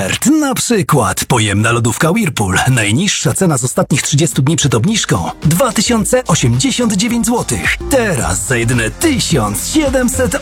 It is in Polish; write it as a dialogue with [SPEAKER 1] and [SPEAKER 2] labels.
[SPEAKER 1] Na przykład pojemna lodówka Whirlpool. Najniższa cena z ostatnich 30 dni przed obniżką 2089 zł. Teraz za jedyne 1700